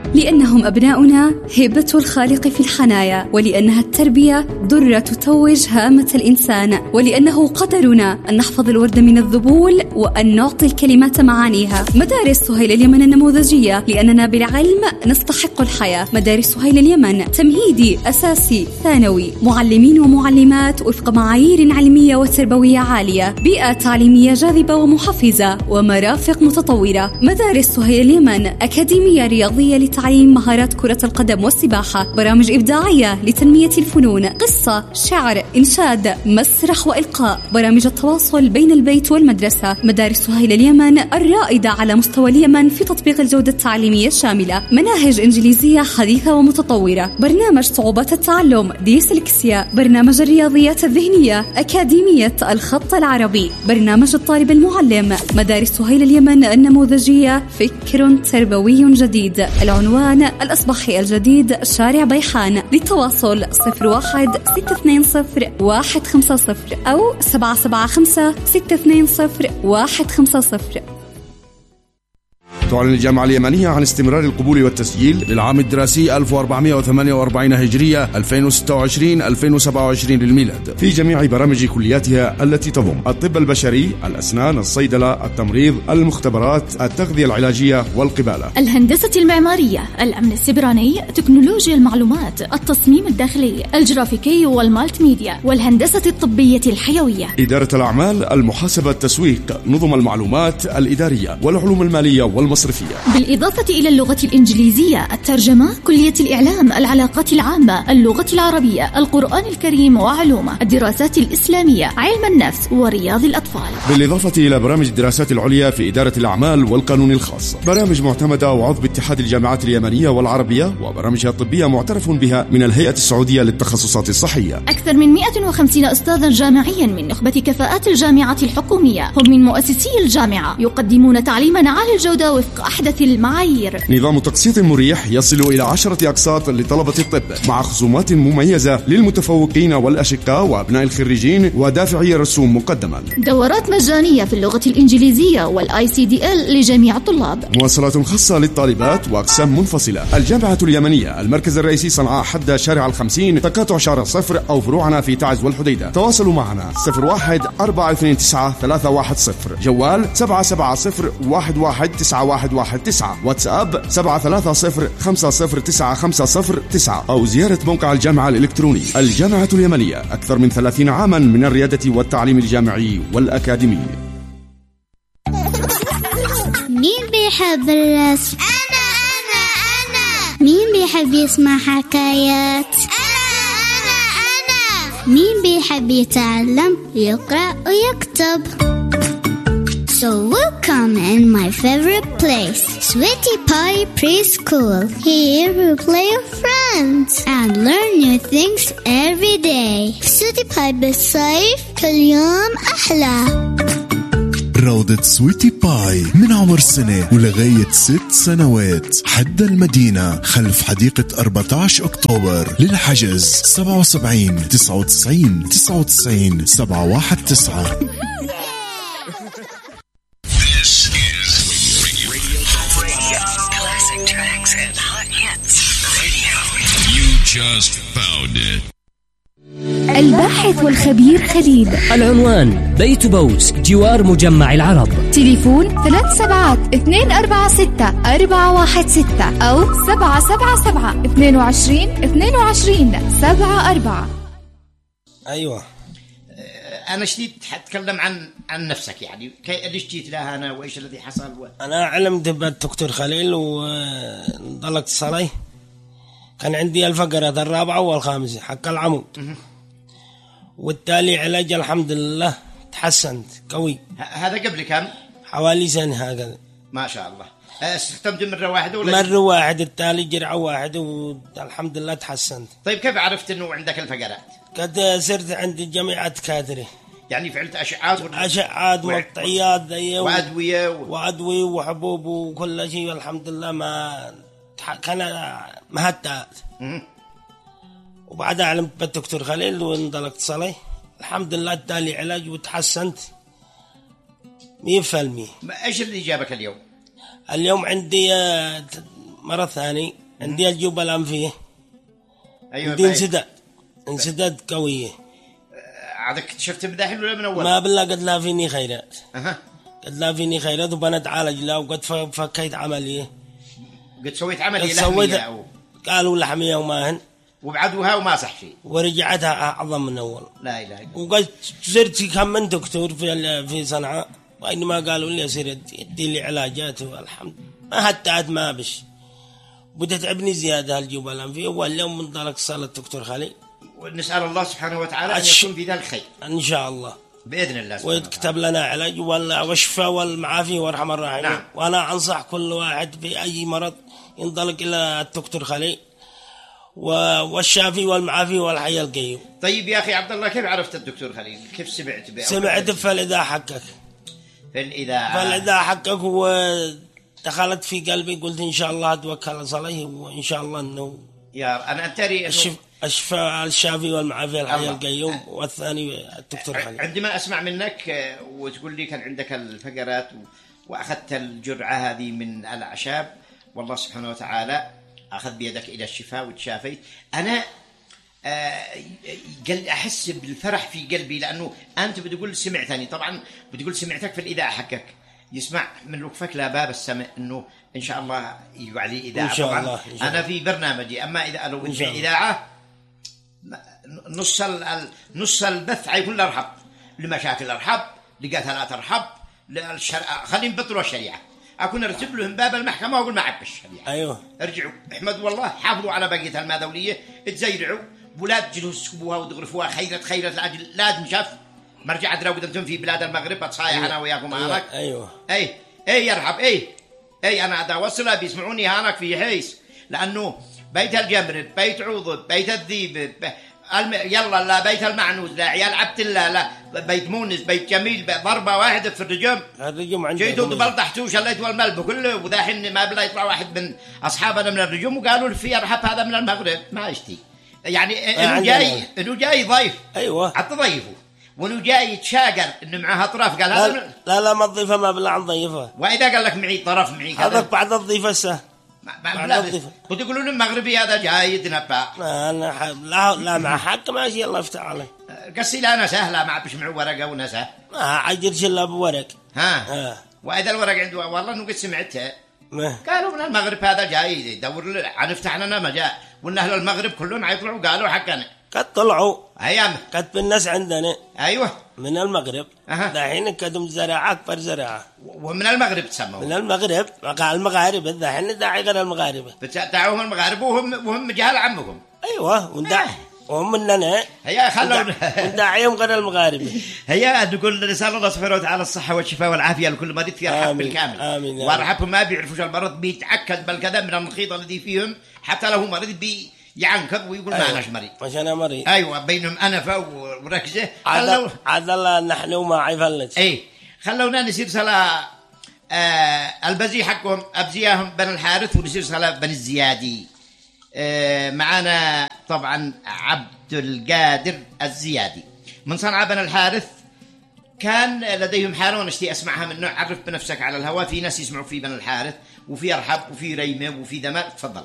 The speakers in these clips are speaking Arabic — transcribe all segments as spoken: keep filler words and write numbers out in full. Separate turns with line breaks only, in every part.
لأنهم أبناؤنا هبة الخالق في الحنايا، ولأنها التربية درة تتوج هامة الإنسان، ولأنه قدرنا أن نحفظ الورد من الذبول وأن نعطي الكلمات معانيها. مدارس سهيل اليمن النموذجية، لأننا بالعلم نستحق الحياة. مدارس سهيل اليمن تمهيدي، أساسي، ثانوي، معلمين ومعلمات وفق معايير علمية وتربوية عالية، بيئة تعليمية جاذبة ومحفزة، ومرافق متطورة. مدارس سهيل اليمن أكاديمية رياضية لتعليم مهارات كرة القدم والسباحة، برامج إبداعية لتنمية الفنون، قصة، شعر، إنشاد، مسرح وإلقاء، برامج التواصل بين البيت والمدرسة. مدارس سهيل اليمن الرائدة على مستوى اليمن في تطبيق الجودة التعليمية الشاملة، مناهج إنجليزية حديثة ومتطورة، برنامج صعوبات التعلم ديسلكسيا، برنامج الرياضيات الذهنية، أكاديمية الخط العربي، برنامج الطالب المعلم. مدارس سهيل اليمن النموذجية، فكر تربوي جديد. العنوان الأصبحي الجديد، شارع بيحان. للتواصل صفر واحد ستة اثنين صفر واحد خمسة صفر أو سبعة سبعة خمسة ستة اثنين صفر واحد خمسة صفر.
تعلن الجامعة اليمنية عن استمرار القبول والتسجيل للعام الدراسي ألف وأربعمائة وثمانية وأربعين هجرية ألفين وستة وعشرين ألفين وسبعة وعشرين للميلاد في جميع برامج كلياتها التي تضم الطب البشري، الأسنان، الصيدلة، التمريض، المختبرات، التغذية العلاجية والقبالة،
الهندسة المعمارية، الأمن السيبراني، تكنولوجيا المعلومات، التصميم الداخلي، الجرافيكي والمالتي ميديا، والهندسة الطبية الحيوية،
إدارة الأعمال، المحاسبة، التسويق، نظم المعلومات الإدارية والعلوم المالية والمصرفية،
بالإضافة إلى اللغة الإنجليزية، الترجمة، كلية الإعلام، العلاقات العامة، اللغة العربية، القرآن الكريم وعلومه، الدراسات الإسلامية، علم النفس ورياض الأطفال،
بالإضافة إلى برامج الدراسات العليا في إدارة الأعمال والقانون الخاص، برامج معتمدة وعضو اتحاد الجامعات اليمنية والعربية، وبرامجها الطبية معترف بها من الهيئة السعودية للتخصصات الصحية.
أكثر من مئة وخمسين أستاذا جامعيا من نخبة كفاءات الجامعة الحكومية، هم من مؤسسي الجامعة، يقدمون تعليما عالي الجودة وفق أحدث المعايير.
نظام تقسيط مريح يصل إلى عشرة أقساط لطلبة الطب، مع خصومات مميزة للمتفوقين والأشقاء وأبناء الخريجين، ودافعي الرسوم مقدما.
دورات مجانية في اللغة الإنجليزية والآي سي دي إل لجميع الطلاب.
مواصلات خاصة للطالبات وأقسام منفصلة. الجامعة اليمنية، المركز الرئيسي صنعاء حد شارع الخمسين، تقاطع شارع صفر، أو فروعنا في تعز والحديدة. تواصلوا معنا صفر واحد أربعة اثنين تسعة ثلاثة واحد صفر، جوال سبعة سبعة صفر واحد واحد تسعة واحد واحد تسعة، واتساب سبعة ثلاثة صفر خمسة صفر تسعة خمسة صفر تسعة، أو زيارة موقع الجامعة الإلكتروني. الجامعة اليمنية، أكثر من ثلاثين عاما من الريادة والتعليم الجامعي والأكاديمي.
مين بيحب الرسم؟
أنا أنا أنا.
مين بيحب يسمع حكايات؟
أنا أنا أنا.
مين بيحب يتعلم يقرأ ويكتب؟ So welcome in my favorite place, Sweetie Pie Preschool. Here we play with friends and learn new things every day. Sweetie Pie بالصيف كل يوم أحلى.
روضة سويتي باي من عمر سنة ولغاية ست سنوات، حد المدينة خلف حديقة أربعة عشر أكتوبر. للحجز سبعة وسبعين تسعة وتسعين تسعة وتسعين سبعة واحد تسعة.
Just found it.
الباحث والخبير خليل.
العنوان بيت بوس جوار مجمع العرب.
تليفون ثلاث سبعات اثنين أربعة ستة أربعة واحد ستة أو سبعة سبعة سبعة اثنين وعشرين اثنين وعشرين سبعة أربعة.
أيوة.
أنا شديد تتكلم عن عن نفسك، يعني ليش جيت لها أنا وإيش الذي حصل و...
أنا علمت بالدكتور خليل وانطلقت صلي. كان عندي الفقرة الرابعة والخامسة حق العمود، والتالي علاج الحمد لله تحسنت قوي.
هذا قبل كم؟
حوالي سنة هكذا.
ما شاء الله. استخدمت مرة واحدة ولا؟
مرة واحدة، التالي جرعة واحدة والحمد لله تحسنت.
طيب كيف عرفت إنه عندك الفقرات؟
قد صرت عندي جميع كادري،
يعني فعلت أشعات ولا؟
أشعات ومقطعيات
وأدوية و...
وأدوية وحبوب وكل شيء والحمد لله ما كان مهتات. وبعدها علمت بالدكتور خليل وانطلقت صلي الحمد لله، التالي علاج وتحسنت مية في المية.
ايش اللي جابك اليوم؟
اليوم عندي مرض ثاني عندي الجوبة الأنفية.
أيوة
عندي انسداد انسداد قوية.
عادك اكتشفت بداحل ولا من أول؟
ما بالله قد لا فيني خيرات.
أها.
قد لا فيني خيرات وبنتعالج لا وقد فكيت عملية.
قد سويت عملية
لحمية
أو
قالوا لحمية وماهن
وبعدوها وما صح شيء
ورجعتها أعظم من أول.
لا إله إلا الله.
وقد صرت كم من دكتور في في صنعاء وإنما قالوا لي أصير يدي لي علاجات والحمد ما حتى ما بش بتتعبني زيادة الجوبة الأنفية. واليوم من طلق صالة الدكتور خليل
ونسأل الله سبحانه وتعالى أن
أش...
يكون في ذلك خير
إن شاء الله
بإذن الله
ويكتب لنا علاج والشفاء والمعافي وارحم الراحمين.
نعم.
وأنا أنصح كل واحد في أي مرض ينطلق إلى الدكتور خليل والشافي والمعافي والحي القيوم.
طيب يا أخي عبد الله كيف عرفت الدكتور خليل؟ كيف سمعت به؟
سمعت في الإذاعة حقك
في الإذاعة
في الإذاعة حقك ودخلت في قلبي قلت إن شاء الله أتوكل عليه وإن شاء الله أنه
يا أنا أتري
الشف... الشفاء الشافي والمعافي الحي القيوم والثاني الدكتور خليل.
عندما أسمع منك وتقول لي كان عندك الفقرات وأخذت الجرعة هذه من الأعشاب والله سبحانه وتعالى أخذ بيدك إلى الشفاء وتشافيت. أنا قل أحس بالفرح في قلبي لأنه أنت بتقول سمعتني طبعا بتقول سمعتك في الإذاعة حقك يسمع من لطفك لا باب السمع إنه إن شاء الله يجوا عليه إذاعة.
إن شاء
طبعا
الله. إن شاء
أنا في برنامجي أما إذا قالوا في إذاعة نص نص البث حيكون الأرحب لمشاكل الأرحب لقتلات الأرحب للشرع خلينا بطلوا الشريعة أكون أرتب لهم باب المحكمة وأقول ما عبش الشريعة.
أيوه
ارجعوا احمدوا والله حافظوا على بقية الماذولية تزيرعوا ولا تجلوا تسكبوها وتغرفوها خيرت خيرت العجل لا تنشف مرجع أدرى وقدمتم في بلاد المغرب بتصايح. أيوه. أنا وياكم هانك.
أيوه
أي أي يرحب أي أي أنا أدا وصلها بيسمعوني هانك في حيس لأنه بيت الجمرد بيت عوضد بيت الذيب الم... يلا لا بيت المعنوز لا عيال عبد الله لا بيت مونس بيت جميل ضربة واحدة في الرجم
الرجم عندي
جيتوا بلطحتوا شليتوا الملب كله وذاحين ما بلا يطلع واحد من أصحابنا من الرجم وقالوا في أرحب هذا من المغرب ما اشتي يعني إنه جاي إنه جاي ضيف.
أيوة
حتى ضيفه وإنه جاي يتشاجر إنه معها طرف قال هذا
لا, لا لا ما تضيفه ما بلا عن ضيفه
وإذا قال لك معي طرف معي
هذا بعد الضيفة سه
بعد الضيفة وتقولون المغربي هذا جاي يتنبأ.
لا لا لا مع حق ماشي الله يفتح عليه
قصي لا نسه لا ما عبش معه ورقة ونسه
ما عجرش إلا بورق.
ها, ها. وإذا الورق عنده والله إنه قد سمعته
ما.
قالوا من المغرب هذا جاي يدور هنفتح لنا مجال وإن أهل المغرب كلهم يطلعوا قالوا حقنا
قد طلعوا
أيام
قد بالناس عندنا.
أيوة
من المغرب دحين كدم زراعة أكبر زراعة
ومن المغرب تسموا
من المغرب قال المغارب دحين داعي غير المغاربة
بتدعوهم المغاربة وهم وهم جهال عمكم.
أيوة وندع وهم مننا
هيا خلونا
ندعيهم غير المغاربة.
هيا نقول نسأل الله سبحانه وتعالى الصحة والشفاء والعافية لكل مريض في رحب بالكامل.
آمين.
وارحبهم ما بيعرفوش المرض بيتأكد بالكذا من المخيط الذي فيهم حتى له مريض بي يعنكب ويقول
أيوة.
ما أناش مريض
مش أنا مريض.
أيوة بينهم أنفة وركزة.
عدل عدل الله نحن وما عيفلت.
أي خلونا نسير صلاة آه البزي حقهم أبزياهم بن الحارث ونسير صلاة بن الزيادي. آه معنا طبعا عبد القادر الزيادي من صنعاء بن الحارث. كان لديهم حالة ونشتي أسمعها منه. عرف بنفسك على الهواء في ناس يسمعوا في بن الحارث وفي أرحب وفي ريمة وفي دماء. تفضل.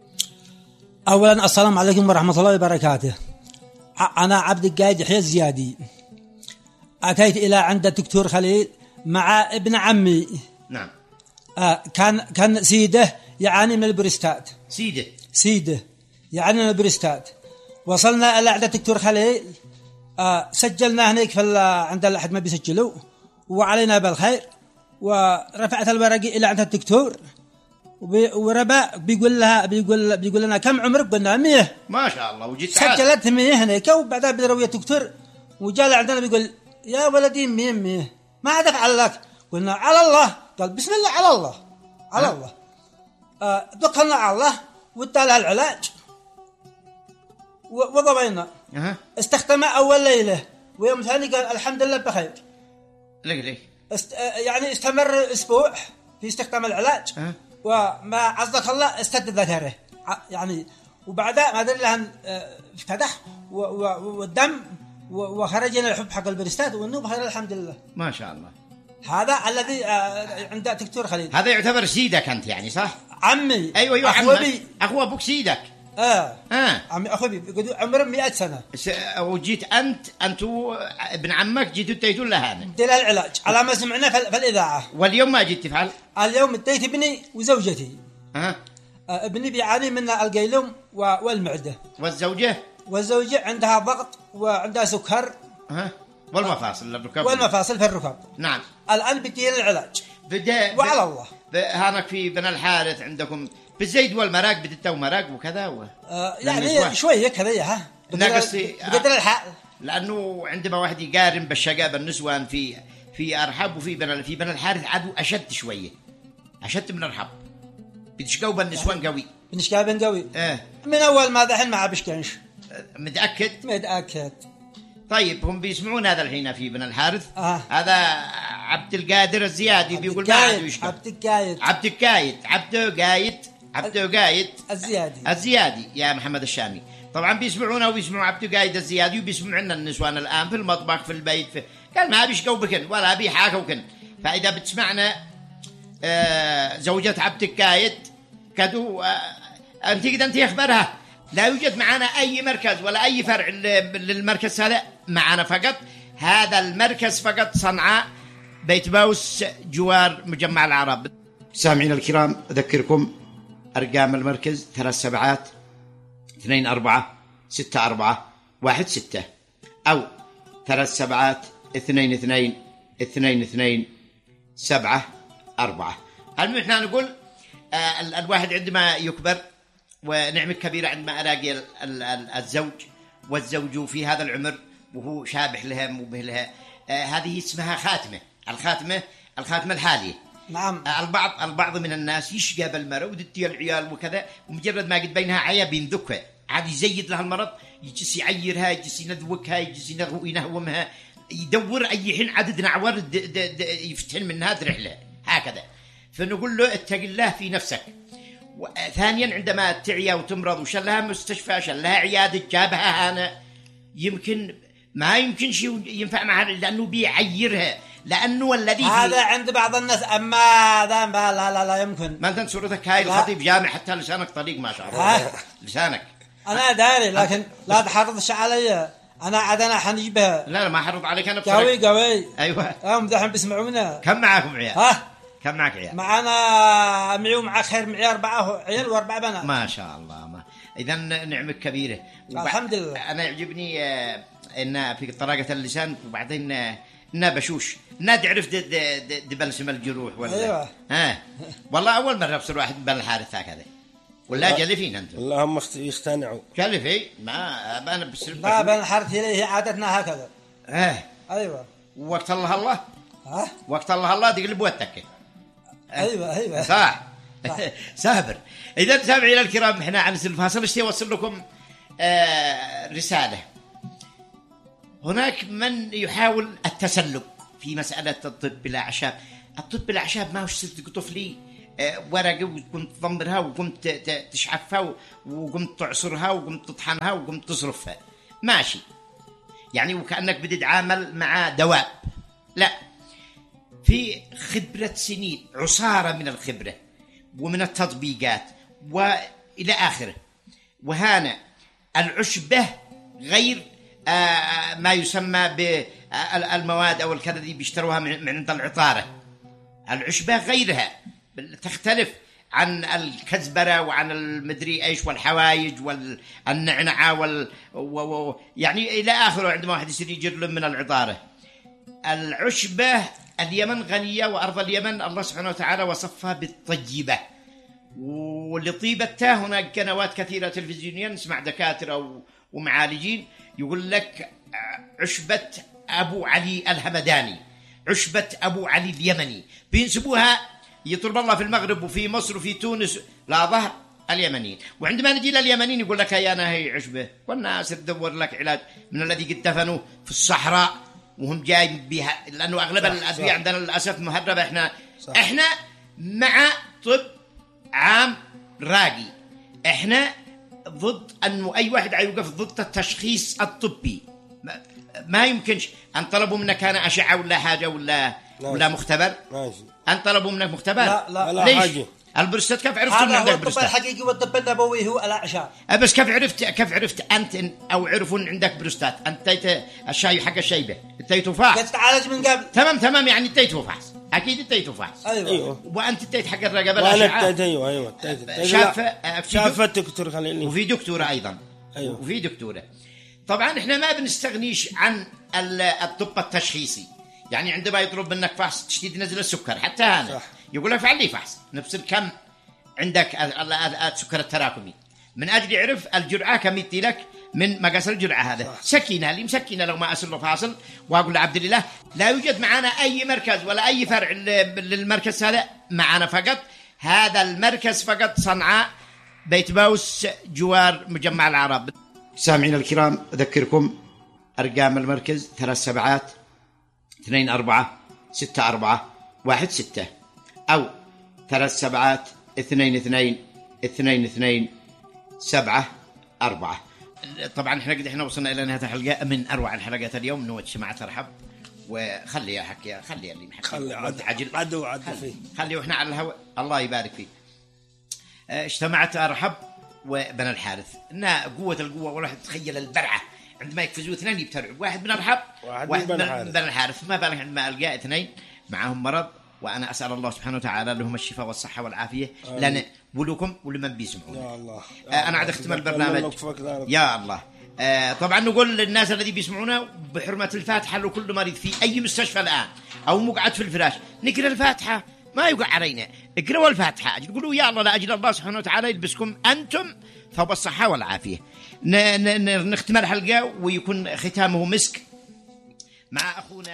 أولا السلام عليكم ورحمة الله وبركاته. أنا عبد القادر يحيى الزيادي أتيت إلى عند الدكتور خليل مع ابن عمي.
نعم.
آه كان كان سيده يعاني من البريستات.
سيده
سيده يعاني من البريستات. وصلنا إلى عند الدكتور خليل. آه سجلنا هناك في عند الأحد ما بيسجلوا وعلينا بالخير. ورفعت الورق إلى عند الدكتور وربا بيقول لها بيقول بيقول لنا كم عمرك؟ قلنا مية.
ما شاء الله. وجيت
سجلت مية هناك وبعدها بدروية الدكتور وجاء عندنا بيقول يا ولدي مية مية ما عاد افعل لك. قلنا على الله. قال بسم الله على الله على أه؟ الله. آه دخلنا على الله وادالها العلاج وضبينا.
أه؟
استخدمها أول ليلة ويوم ثاني قال الحمد لله بخير.
ليه ليه
است... يعني استمر أسبوع في استخدام العلاج.
أه؟
وما عزك الله استد ذكره يعني. وبعدها ما أدري لها افتتح والدم وخرجنا الحب حق البريستات وإنه بخير الحمد لله.
ما شاء الله.
هذا الذي عند دكتور خليل.
هذا يعتبر سيدك أنت يعني صح؟
عمي
ايوه ايوه
اخوي
عمك اخو ابوك سيدك
اه
اه
عمي اخوي عمره مئة سنه
وجيت انت انتو ابن عمك جيتوا اديتوا له هذا
اديت له العلاج على ما سمعنا في الاذاعه.
واليوم ما جيت تفعل؟
اليوم اديت ابني وزوجتي.
ها
آه ابني بيعاني من القيلوم والمعده.
والزوجه؟
والزوجه عندها ضغط وعندها سكر.
ها والمفاصل الركب
والمفاصل في الركب.
نعم.
الان بدي العلاج
بدا
وعلى الله.
هانك في بن الحارث عندكم بالزيت والمراق بدتوا مراق وكذا و...
آه يعني شويه كذا ها
ناقصي
بقدر الحال،
لانه عندما واحد يقارن بالشقاب النسوان في في ارحب وفي بن في بن الحارث عدو اشد شويه، اشد من ارحب. بتشقوا بالنسوان قوي.
بنشقوا قوي.
ايه
من اول ما دحين ما بشكنش.
متاكد؟
متاكد.
طيب هم بيسمعون هذا الحين في بن الحارث.
آه.
هذا عبد القادر الزيادي بيقول ما عاد يشقى.
عبد القايد
عبد القايد عبد القايد عبد القايد
الزيادي
الزيادي يا محمد الشامي. طبعا بيسمعونه وبيسمعوا عبد القايد الزيادي وبيسمعوا عنا النسوان الان في المطبخ في البيت في... قال ما بيشقوا بكن ولا بيحاكوا كن. فاذا بتسمعنا آه زوجة عبد القايد كدو آه انت كده انت اخبرها لا يوجد معنا اي مركز ولا اي فرع للمركز هذا معنا، فقط هذا المركز فقط صنعاء بيت باوس جوار مجمع العرب. سامعين الكرام اذكركم ارقام المركز ثلاث سبعات اثنين أربعة ستة أربعة واحد ستة أو ثلاث سبعات اثنين اثنين اثنين اثنين سبعة أربعة. المهم احنا نقول آه الواحد عندما يكبر ونعمة كبيرة عندما ألاقي الزوج والزوج في هذا العمر وهو شابح لها مبه لها. آه هذه اسمها خاتمة. الخاتمة الخاتمة الحالية.
نعم.
آه البعض البعض من الناس يشقى بالمرأة ودتي العيال وكذا ومجرد ما قد بينها عيا بينذكها عاد يزيد لها المرض يجلس يعيرها يجلس ينذوكها يجلس ينهومها يدور أي حين عدد نعور يفتن منها رحلة هكذا. فنقول له اتق الله في نفسك. ثانيا عندما تعيا وتمرض وشلها مستشفى شلها عيادة جابها هنا يمكن ما يمكن شيء ينفع معها لأنه بيعيرها لأنه الذي
هذا عند بعض الناس. أما هذا لا لا لا يمكن.
ما أنت صورتك هاي الخطيب جامع حتى لسانك طريق ما شاء الله. لسانك
أنا داري لكن لا تحرضش علي. أنا عاد أنا حنجيبها.
لا لا ما حرض عليك أنا
بصراحة. قوي قوي.
أيوة.
هم دحين بيسمعونا.
كم معاكم عيال؟
ها؟
كم معك عيال؟
معنا معي ومع خير معي أربعة عيال وأربعة بنات.
ما شاء الله. ما إذا نعمة كبيرة.
الحمد لله.
أنا يعجبني آه إن في طلاقة اللسان وبعدين آه إنها بشوش إنها تعرف دبلسم الجروح ولا.
أيوة.
ها والله أول مرة بصير واحد من بن الحارث هكذا. ولا جلفين أنتم؟
والله هم يختنعوا.
جلفي ما أنا بصير.
لا بن الحارث هي عادتنا هكذا.
اه
أيوة.
وقت الله الله.
ها؟
وقت الله الله تقلب وتك.
أيوة أيوة.
صح. سابر. إذا سامعين الكرام إحنا عن الفاصل اشتي أوصل لكم آه رسالة. هناك من يحاول التسلب في مسألة الطب بالأعشاب. الطب بالأعشاب ما هوش صرت طفلي آه ورقة وكنت تضمرها وقمت تشعفها وقمت تعصرها وقمت تطحنها وقمت تصرفها ماشي يعني وكأنك بتتعامل مع دواء. لا في خبرة سنين عصارة من الخبرة ومن التطبيقات وإلى آخره. وهنا العشبة غير آه ما يسمى بالمواد أو الكذا اللي بيشتروها من عند العطارة. العشبة غيرها تختلف عن الكزبرة وعن المدري إيش والحوايج والنعنعة وال و... و... يعني إلى آخره. عندما واحد يصير يجر من العطارة. العشبة اليمن غنية وأرض اليمن الله سبحانه وتعالى وصفها بالطيبة ولطيبتها. هناك قنوات كثيرة تلفزيونية نسمع دكاترة ومعالجين يقول لك عشبة أبو علي الهمداني عشبة أبو علي اليمني بينسبوها يطلب الله في المغرب وفي مصر وفي تونس لا ظهر اليمنيين. وعندما نجي لليمنيين يقول لك يا أنا هي عشبة والناس تدور لك علاج من الذي قد دفنوا في الصحراء وهم جاي بها لأنه أغلب الأدوية عندنا للأسف مهربة. إحنا صح. إحنا مع طب عام راقي. إحنا ضد أنه أي واحد يوقف ضد التشخيص الطبي. ما, ما يمكنش أن طلبوا منك أنا أشعة ولا حاجة ولا ولا مختبر.
ماشي.
أن طلبوا منك مختبر.
لا لا
لا
ليش؟
حاجة.
البروستات كيف عرفت
هذا
عندك
هو الطب
بروستات؟
الحقيقي والطب النبوي هو الأعشاب.
بس كيف عرفت كيف عرفت أنت أو عرفوا إن عندك بروستات؟ أنت تيت الشاي حق الشيبة، التيتو فحص.
كنت تعالج من قبل.
تمام تمام يعني التيتو فحص، أكيد التيتو فحص.
أيوة.
أيوة.
وأنت التيت حق الرقبة
وأنا
الأشعة.
التيت أيوة أيوة التيت.
شاف
شاف الدكتور خليني.
وفي دكتورة أيضا.
أيوة.
وفي دكتورة. طبعا إحنا ما بنستغنيش عن الطب التشخيصي. يعني عندما يطلب منك فحص تشتي تنزل السكر حتى أنا يقول لك فعل لي فحص نفس كم عندك السكر التراكمي من أجل يعرف الجرعة كم يدي لك من مقاس الجرعة هذا. سكينة لي مسكينة لو ما أسر له فاصل وأقول لعبد الله لا يوجد معنا أي مركز ولا أي فرع للمركز هذا معنا فقط هذا المركز فقط صنعاء بيت باوس جوار مجمع العرب. سامعين الكرام أذكركم أرقام المركز ثلاث سبعات اثنين أربعة ستة أربعة واحد ستة أو ثلاث سبعات اثنين اثنين اثنين اثنين سبعة أربعة. طبعا احنا قد احنا وصلنا إلى نهاية الحلقة من أروع الحلقات اليوم. نوت سماعة ترحب وخلي يا حكي خلي اللي محكي
خلي عد عجل عد وعد فيه
خلي واحنا على الهواء الله يبارك فيه. اجتمعت أرحب وبن الحارث إن قوة القوة ولا تخيل البرعة عندما يقفزوا اثنين يبترعوا واحد من أرحب
واحد,
واحد
من
بن الحارث. ما بالك عندما ألقى اثنين معهم مرض وأنا أسأل الله سبحانه وتعالى لهم الشفاء والصحة والعافية لنا ولكم ولمن بيسمعون.
يا الله
آه أنا عاد أختم البرنامج يا الله. آه طبعا نقول للناس الذي بيسمعونا بحرمة الفاتحة لكل مريض في أي مستشفى الآن أو مقعد في الفراش نقرأ الفاتحة ما يقع علينا اقرأوا الفاتحة تقولوا يا الله لأجل الله سبحانه وتعالى يلبسكم أنتم ثوب الصحة والعافية. نختم الحلقة ويكون ختامه مسك مع أخونا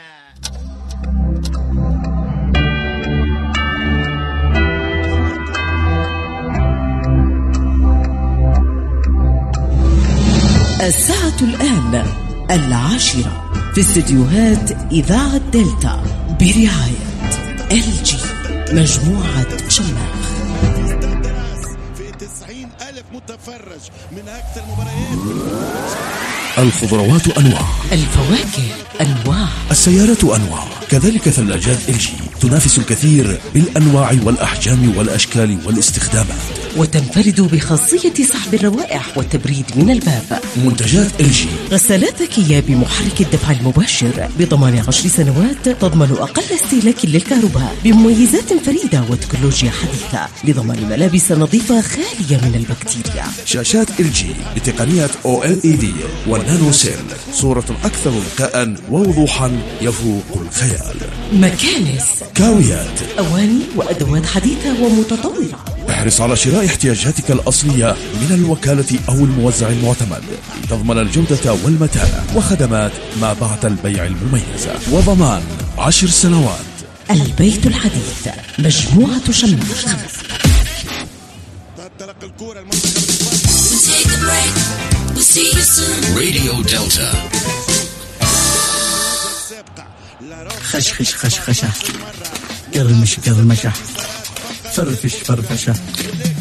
الساعة الآن العاشرة في استديوهات إذاعة دلتا برعاية إل جي مجموعة شماخ.
في تسعين ألف متفرج من أكثر مباريات.
الخضروات أنواع، الفواكه أنواع، السيارات أنواع، كذلك ثلاجات إل جي تنافس الكثير بالأنواع والأحجام والأشكال والاستخدامات وتنفرد بخاصية سحب الروائح والتبريد من الباب. منتجات إل جي غسالات ذكية بمحرك الدفع المباشر بضمان عشر سنوات تضمن أقل استهلاك للكهرباء بمميزات فريدة وتكنولوجيا حديثة لضمان ملابس نظيفة خالية من البكتيريا.
شاشات إل جي بتقنية أو إل إي دي والنانو سيل صورة أكثر ذكاء ووضوحا يفوق الخيال.
مكانس
كاويات
أواني وأدوات حديثة ومتطورة.
احرص على شراء احتياجاتك الأصلية من الوكالة أو الموزع المعتمد لتضمن الجودة والمتانة وخدمات ما بعد البيع المميزة وضمان عشر سنوات.
البيت الحديث مجموعة شماخ.
راديو دلتا.
خشخش خشخشة قرمش قرمشة فرفش فرفشة